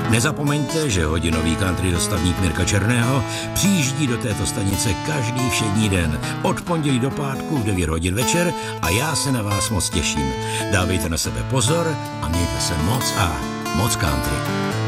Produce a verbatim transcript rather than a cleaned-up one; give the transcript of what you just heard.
Nezapomeňte, že hodinový country dostavník Mirka Černého přijíždí do této stanice každý všední den od pondělí do pátku v devět hodin večer a já se na vás moc těším. Dávejte na sebe pozor a mějte se moc a moc country.